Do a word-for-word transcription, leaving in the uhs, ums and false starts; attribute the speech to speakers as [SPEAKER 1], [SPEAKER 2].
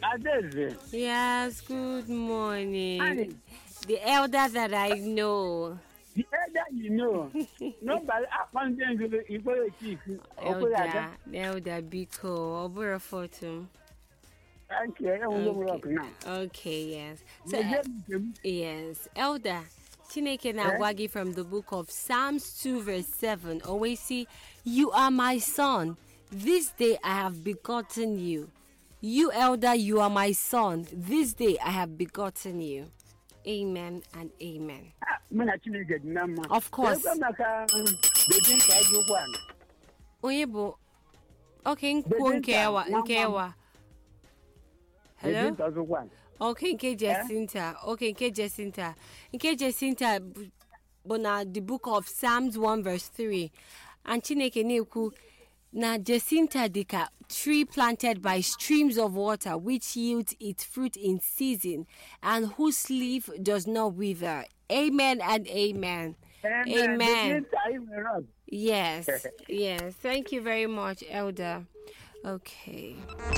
[SPEAKER 1] Adeze.
[SPEAKER 2] Yes, good morning.
[SPEAKER 1] Hi.
[SPEAKER 2] The elder that I know.
[SPEAKER 1] The elder you know. Nobody appointed you Igbo chief.
[SPEAKER 2] Elder, Elder Biko, Obura Fortum.
[SPEAKER 1] Thank you. I will work
[SPEAKER 2] Okay.
[SPEAKER 1] now.
[SPEAKER 2] Okay, yes. So,
[SPEAKER 1] You
[SPEAKER 2] uh,
[SPEAKER 1] get me?
[SPEAKER 2] yes, Elder. Chineke Nagwagi from the book of Psalms two verse seven. Always see, you are my son. This day I have begotten you. You elder, you are my son. This day I have begotten you. Amen and amen.
[SPEAKER 1] Ah, muna Chineke dị na mma.
[SPEAKER 2] Of course.
[SPEAKER 1] Ego maka bebi nka ajọ ụkwụ ala.
[SPEAKER 2] Onye bụ okay nkwu
[SPEAKER 1] Bedinta,
[SPEAKER 2] nkewa
[SPEAKER 1] nwa
[SPEAKER 2] nkewa. Hello?
[SPEAKER 1] Bebi nka ajọ ụkwụ ala.
[SPEAKER 2] Okay, nke Jacinta. Okay, nke Jacinta. Nke Jacinta bụ bụ na the book of Psalms one verse three. And Chineke na-ekwu na Jacinta dịka tree planted by streams of water which yields its fruit in season and whose leaf does not wither. Amen and amen. Amen.
[SPEAKER 1] Bedinta anyị nwere ọgụ.
[SPEAKER 2] Yes, yes. Thank you very much, Elder. Okay.